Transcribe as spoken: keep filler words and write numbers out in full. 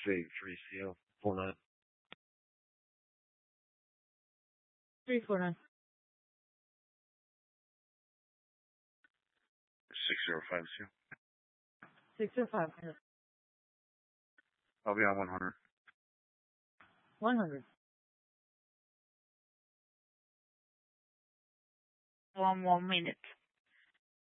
Say three C L four nine three four nine. six zero five zero. six zero five hundred. I'll be on one hundred. one hundred. One more minute.